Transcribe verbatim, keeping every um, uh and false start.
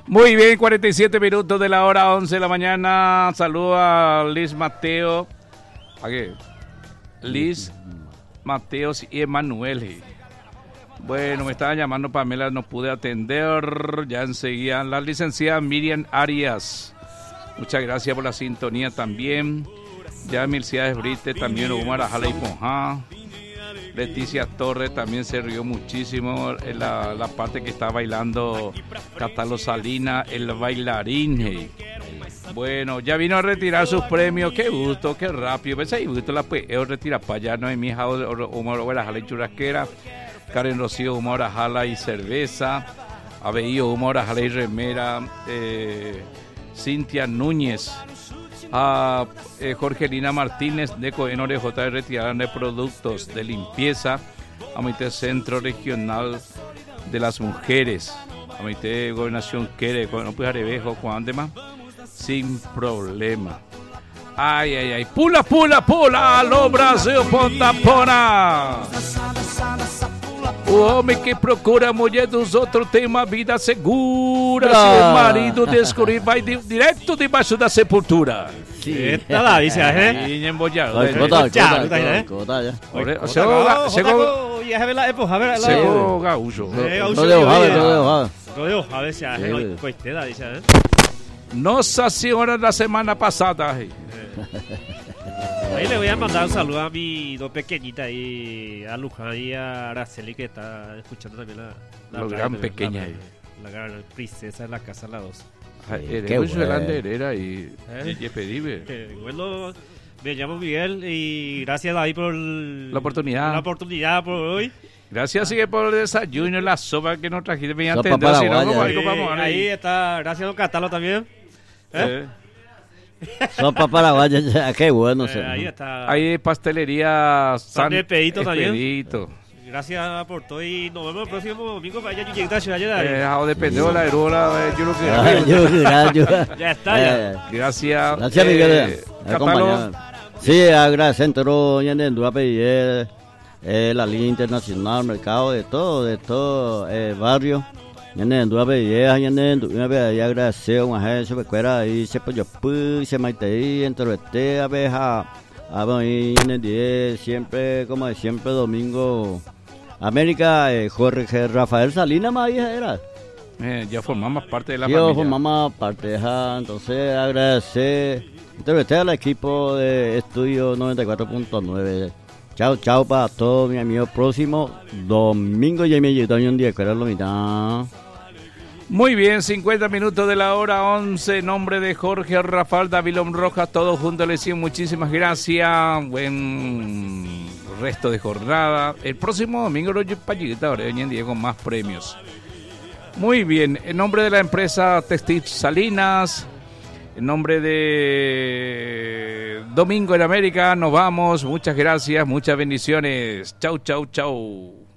Muy bien, cuarenta y siete minutos de la hora once de la mañana. Saludo a Liz Mateo. ¿A qué? Liz, Mateos y Emanuel. Bueno, me estaban llamando Pamela, no pude atender. Ya enseguida la licenciada Miriam Arias. Muchas gracias por la sintonía también. Ya Milciades Brite, también Omar Ajala y Ponjá. Leticia Torres también se rió muchísimo en la, la parte que está bailando Catalo Salina, el bailarín. Hey. Bueno, ya vino a retirar sus premios. Qué gusto, qué rápido. Pensé que gusto la pues retirar para allá. No hay mi hija Omar Ajala y churrasquera. Karen Rocío Omar Ajala y cerveza. Abeillo Omar Ajala y remera. Eh, Cintia Núñez. A eh, Jorgelina Martínez de Coenore J de Retirada de Productos de Limpieza, a mi Centro Regional de las Mujeres, a mi Gobernación Quere, no pues Arevejo, Juan de más, sin problema. Ay, ay, ay, pula, pula, pula, lo Brasil, ponta, pona. O homem que procura a mulher dos outros tem uma vida segura. Ah. Se o marido descobrir, vai de, direto debaixo da sepultura. Está lá, dice, ¿eh? Sí, embollado. Sego gaúcho. No de hojada, no de hojada. No de hojada, dice, coiteda, dice, ¿eh? Nossa Senhora da semana pasada. Ahí le voy a mandar un saludo a mi dos pequeñitas ahí, a Luján y a Araceli, que está escuchando también la... la Los gran pequeña ahí. La gran princesa de la casa, la dos. Qué bueno. Herrera y Yepedive. Bueno, me llamo Miguel y gracias David por el, la oportunidad. La oportunidad por hoy. Gracias sigue por el desayuno y la sopa que nos trajiste. Me sopa atender, si no, como algo vamos ahí. Ahí está, gracias don Catalo también. ¿Eh? Eh. Sopa paraguaya, qué bueno. Eh, ahí está. Hay pastelería San Expedito también. Expedito. Gracias por todo y nos vemos el próximo domingo para allá en la ciudad de Ahora depende de la erola, yo lo que ya está ya. Gracias. Gracias Miguel. Sí, agradecendo ya en Duape y eh, la línea internacional, mercado de todo, de todo eh, barrio. Ya en Duape y ya agradecer a una gente sobre cuera y se pues yo puse se maite entre este abeja a ver siempre como de siempre domingo América, eh, Jorge Rafael Salinas, más hija era. Eh, ya formamos parte de la sí, familia. Yo formamos parte de esa, entonces agradecer, entrevisté al equipo de Estudio noventa y cuatro punto nueve. Chao, chao para todos mis amigos. Próximo domingo ya me llegó un día que era lo mitad. Muy bien, cincuenta minutos de la hora once, en nombre de Jorge Rafael Davilón Rojas, todos juntos les decimos muchísimas gracias, buen resto de jornada. El próximo domingo lo llevo hoy en día con más premios. Muy bien, en nombre de la empresa Textil Salinas, en nombre de Domingo en América, nos vamos, muchas gracias, muchas bendiciones, chau, chau, chau.